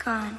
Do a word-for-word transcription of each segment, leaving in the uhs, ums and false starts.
gone.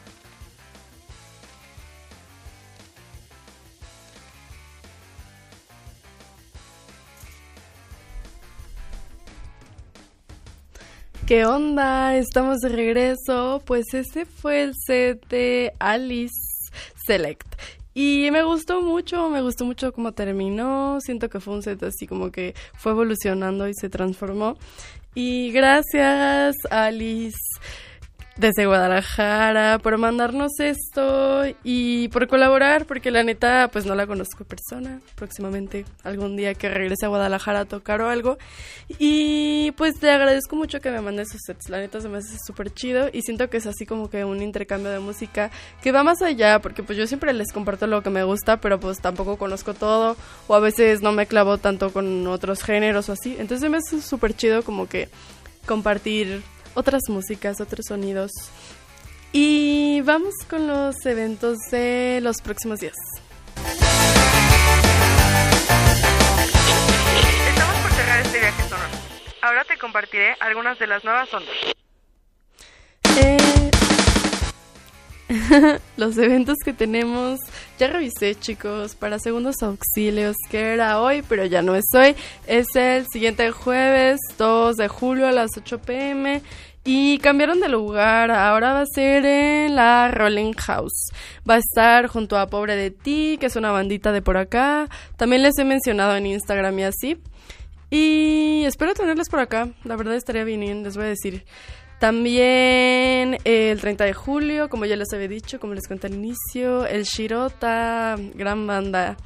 ¿Qué onda? Estamos de regreso. Pues ese fue el set de Alice Select. Y me gustó mucho, me gustó mucho cómo terminó. Siento que fue un set así como que fue evolucionando y se transformó. Y gracias, Alice, desde Guadalajara, por mandarnos esto y por colaborar, porque la neta, pues no la conozco en persona. Próximamente, algún día que regrese a Guadalajara a tocar o algo. Y pues te agradezco mucho que me mandes esos sets. La neta se me hace súper chido y siento que es así como que un intercambio de música que va más allá, porque pues yo siempre les comparto lo que me gusta, pero pues tampoco conozco todo, o a veces no me clavo tanto con otros géneros o así. Entonces me hace súper chido como que compartir otras músicas, otros sonidos. Y vamos con los eventos de los próximos días. Estamos por cerrar este viaje sonoro. Ahora te compartiré algunas de las nuevas ondas. Eh... Los eventos que tenemos, ya revisé, chicos, para segundos auxilios, que era hoy, pero ya no es hoy. Es el siguiente jueves, dos de julio a las ocho pm. Y cambiaron de lugar, ahora va a ser en la Rolling House. Va a estar junto a Pobre de Ti, que es una bandita de por acá. También les he mencionado en Instagram y así. Y espero tenerles por acá, la verdad estaría bien, les voy a decir. También el treinta de julio, como ya les había dicho, como les conté al inicio, el Shirota, gran banda.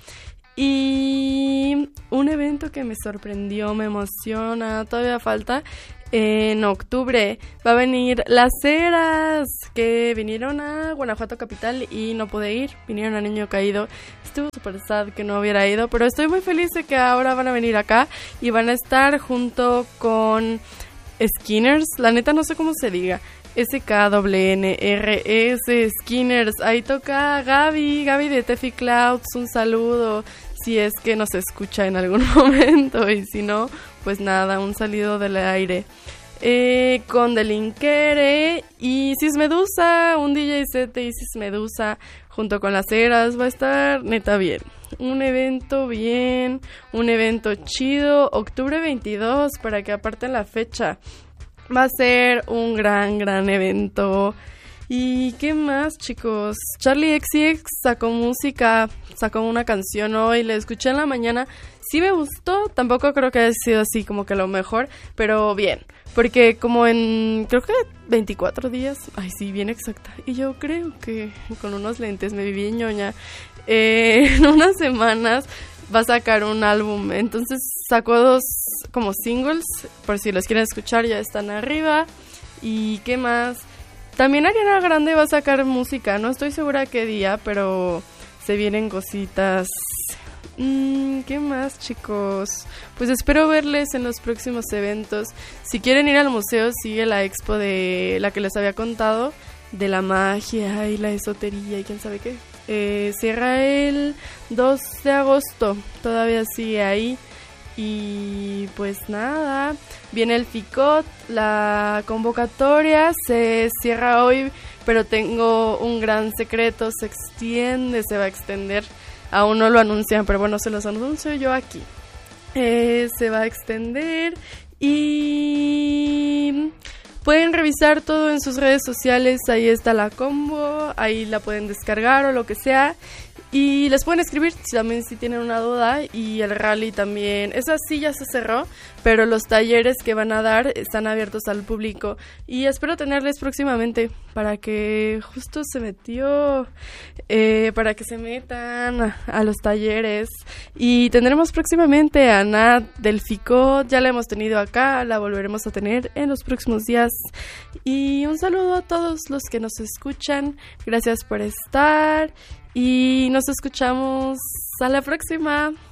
Y un evento que me sorprendió, me emociona, todavía falta. En octubre va a venir Las Heras, que vinieron a Guanajuato Capital y no pude ir, vinieron a Niño Caído. Estuvo súper sad que no hubiera ido, pero estoy muy feliz de que ahora van a venir acá y van a estar junto con Skinners, la neta no sé cómo se diga, S K W N R S, Skinners. Ahí toca Gaby, Gaby de Tefi Clouds, un saludo si es que nos escucha en algún momento, y si no, pues nada, un saludo del aire. Eh, con Delinquere y Cis Medusa, un D J set de Isis Medusa junto con Las Heras, va a estar neta bien. Un evento bien, un evento chido, octubre veintidós, para que aparten la fecha. Va a ser un gran, gran evento. ¿Y qué más, chicos? Charlie X C X sacó música, sacó una canción hoy, la escuché en la mañana. Sí me gustó, tampoco creo que haya sido así como que lo mejor, pero bien. Porque como en, creo que veinticuatro días, ay sí, bien exacta. Y yo creo que con unos lentes me viví ñoña. Eh, en unas semanas va a sacar un álbum, entonces sacó dos como singles, por si los quieren escuchar ya están arriba. ¿Y qué más? También Ariana Grande va a sacar música, no estoy segura qué día, pero se vienen cositas. Mm, ¿Qué más, chicos? Pues espero verles en los próximos eventos. Si quieren ir al museo, sigue la expo de la que les había contado, de la magia y la esotería y quién sabe qué. Eh, cierra el dos de agosto, todavía sigue ahí. Y pues nada, viene el FICOT, la convocatoria se cierra hoy, pero tengo un gran secreto, se extiende, se va a extender, aún no lo anuncian, pero bueno, se los anuncio yo aquí. Eh, se va a extender y pueden revisar todo en sus redes sociales, ahí está la combo, ahí la pueden descargar o lo que sea. Y les pueden escribir también si tienen una duda. Y el rally también, esa sí ya se cerró, pero los talleres que van a dar están abiertos al público. Y espero tenerles próximamente para que justo se metió, eh, para que se metan a, a los talleres. Y tendremos próximamente a Nat del FICOT, ya la hemos tenido acá, la volveremos a tener en los próximos días. Y un saludo a todos los que nos escuchan, gracias por estar. Y nos escuchamos a la próxima.